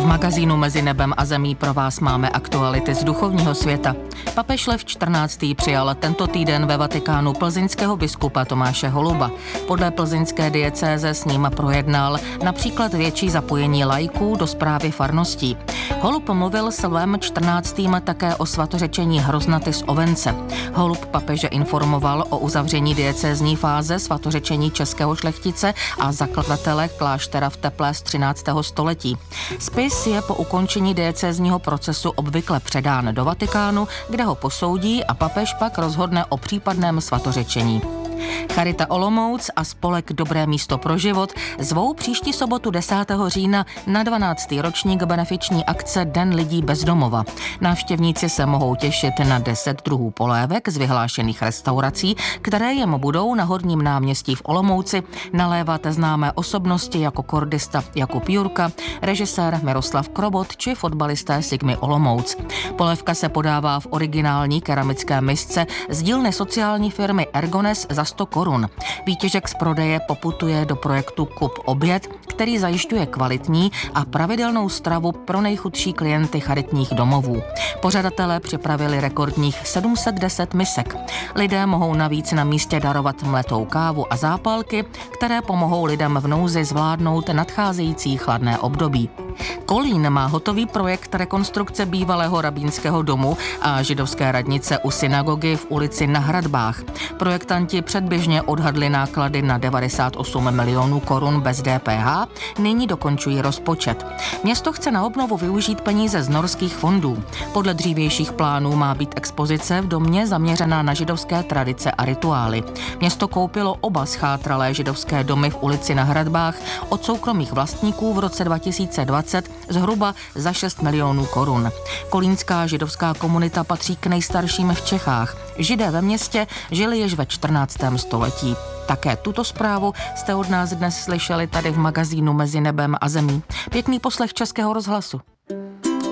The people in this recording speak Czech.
magazínu Mezi nebem a zemí pro vás máme aktuality z duchovního světa. Papež Lev XIV. Přijal tento týden ve Vatikánu plzeňského biskupa Tomáše Holuba. Podle plzeňské diecéze s ním projednal například větší zapojení laiků do správy farností. Holub mluvil s Lvem XIV. Také o svatořečení hroznaty z Ovence. Holub papeže informoval o uzavření diecézní fáze svatořečení českého šlechtice a zakladatele kláštera v Teplé z 13. století. Spis je po ukončení diecézního procesu obvykle předán do Vatikánu, kde ho posoudí a papež pak rozhodne o případném svatořečení. Charita Olomouc a spolek Dobré místo pro život zvou příští sobotu 10. října na 12. ročník benefiční akce Den lidí bez domova. Návštěvníci se mohou těšit na 10 druhů polévek z vyhlášených restaurací, které jim budou na Horním náměstí v Olomouci nalévat známé osobnosti jako kordista Jakub Jurka, režisér Miroslav Krobot či fotbalisté Sigmy Olomouc. Polévka se podává v originální keramické misce z dílny sociální firmy Ergones za 100 korun. Výtěžek z prodeje poputuje do projektu Kup oběd, který zajišťuje kvalitní a pravidelnou stravu pro nejchudší klienty charitních domovů. Pořadatelé připravili rekordních 710 misek. Lidé mohou navíc na místě darovat mletou kávu a zápalky, které pomohou lidem v nouzi zvládnout nadcházející chladné období. Kolín má hotový projekt rekonstrukce bývalého rabínského domu a židovské radnice u synagogy v ulici Na Hradbách. Projektanti předběžně odhadli náklady na 98 milionů korun bez DPH, nyní dokončují rozpočet. Město chce na obnovu využít peníze z norských fondů. Podle dřívějších plánů má být expozice v domě zaměřená na židovské tradice a rituály. Město koupilo oba schátralé židovské domy v ulici Na Hradbách od soukromých vlastníků v roce 2020 zhruba za 6 milionů korun. Kolínská židovská komunita patří k nejstarším v Čechách. Židé ve městě žili již ve 14. století. Také tuto zprávu jste od nás dnes slyšeli tady v magazínu Mezi nebem a zemí. Pěkný poslech Českého rozhlasu.